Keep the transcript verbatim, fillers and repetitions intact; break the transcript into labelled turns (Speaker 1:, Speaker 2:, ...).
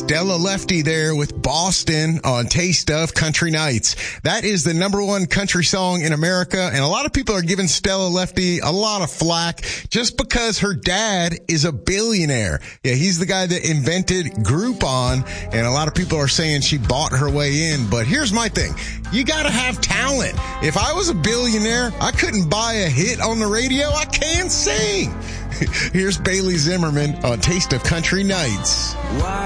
Speaker 1: Stella Lefty there with Boston on Taste of Country Nights. That is the number one country song in America, and a lot of people are giving Stella Lefty a lot of flack just because her dad is a billionaire. Yeah, he's the guy that invented Groupon, and a lot of people are saying she bought her way in. But here's my thing. You gotta have talent. If I was a billionaire, I couldn't buy a hit on the radio. I can't sing. Here's Bailey Zimmerman on Taste of Country Nights.
Speaker 2: Why